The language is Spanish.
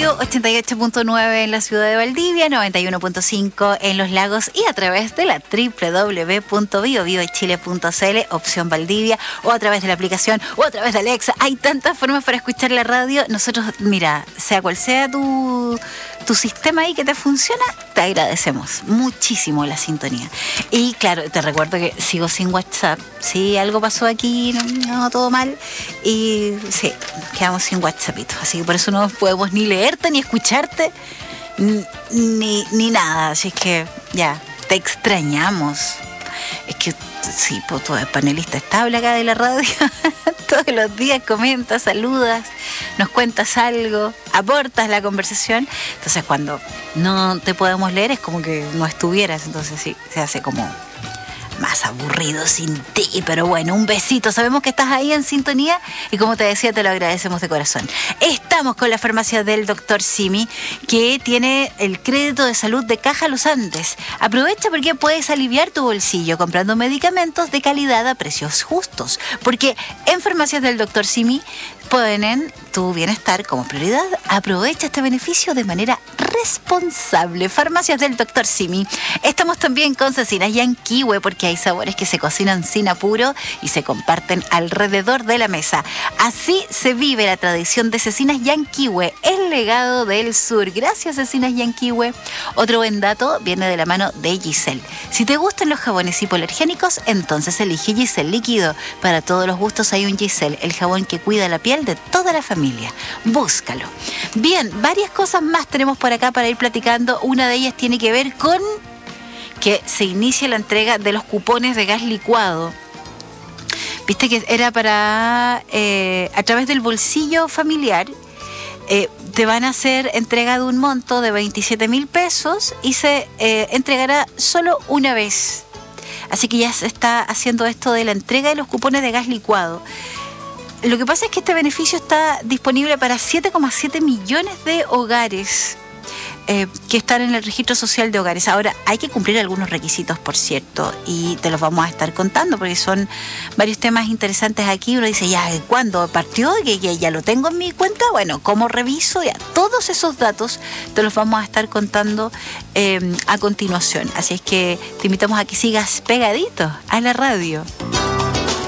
Radio 88.9 en la ciudad de Valdivia, 91.5 en Los Lagos y a través de la www.biobiochile.cl, opción Valdivia, o a través de la aplicación o a través de Alexa. Hay tantas formas para escuchar la radio. Nosotros, mira, sea cual sea tu sistema ahí que te funciona, te agradecemos muchísimo la sintonía. Y claro, te recuerdo que sigo sin WhatsApp. Sí, algo pasó aquí, no todo mal. Y sí, quedamos sin WhatsAppito. Así que por eso no podemos ni leerte, ni escucharte, ni nada. Así es que ya, te extrañamos. Es que sí, pues tú eres panelista estable acá de la radio. Todos los días comentas, saludas, nos cuentas algo, aportas la conversación. Entonces cuando no te podemos leer es como que no estuvieras. Entonces sí, se hace como más aburrido sin ti, pero bueno, un besito. Sabemos que estás ahí en sintonía y como te decía, te lo agradecemos de corazón. Estamos con la farmacia del Dr. Simi, que tiene el crédito de salud de Caja Los Andes. Aprovecha porque puedes aliviar tu bolsillo comprando medicamentos de calidad a precios justos, porque en farmacias del Dr. Simi ponen tu bienestar como prioridad. Aprovecha este beneficio de manera responsable. Farmacias del Dr. Simi. Estamos también con Cecinas Yanquihue, porque hay sabores que se cocinan sin apuro y se comparten alrededor de la mesa. Así se vive la tradición de Cecinas Yanquihue, el legado del sur. Gracias, Cecinas Yanquihue. Otro buen dato viene de la mano de Giselle. Si te gustan los jabones hipoalergénicos, entonces elige Giselle Líquido. Para todos los gustos hay un Giselle, el jabón que cuida la piel de toda la familia. Búscalo. Bien, varias cosas más tenemos por acá para ir platicando. Una de ellas tiene que ver con que se inicia la entrega de los cupones de gas licuado. Viste que era para, a través del bolsillo familiar, te van a hacer entrega de un monto de 27.000 pesos y se entregará solo una vez. Así que ya se está haciendo esto de la entrega de los cupones de gas licuado. Lo que pasa es que este beneficio está disponible para 7,7 millones de hogares que están en el registro social de hogares. Ahora, hay que cumplir algunos requisitos, por cierto, y te los vamos a estar contando porque son varios temas interesantes aquí. Uno dice, ya, ¿cuándo partió? Que ya lo tengo en mi cuenta. Bueno, ¿cómo reviso? Ya, todos esos datos te los vamos a estar contando a continuación. Así es que te invitamos a que sigas pegadito a la radio.